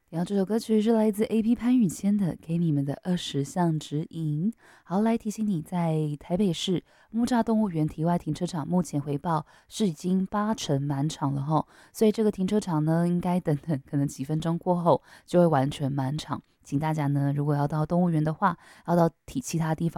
然后这首歌曲是来自 AP 潘宇谦的《给你们的20项指引》。好，来提醒你，在台北市木栅动物园体外停车场，目前回报是已经80%满场了哈，所以这个停车场呢，应该等等，可能几分钟过后就会完全满场。请大家呢，如果要到动物园的话，要到其他地方。